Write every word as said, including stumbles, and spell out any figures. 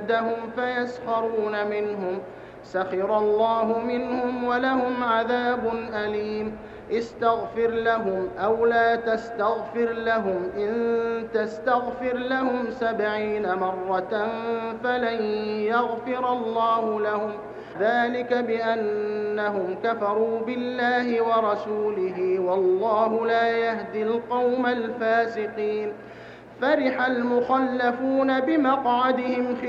كيدهم فيسخرون منهم سخر الله منهم ولهم عذاب أليم استغفر لهم أو لا تستغفر لهم إن تستغفر لهم سبعين مرة فلن يغفر الله لهم ذلك بأنهم كفروا بالله ورسوله والله لا يهدي القوم الفاسقين فرح المخلفون بمقعدهم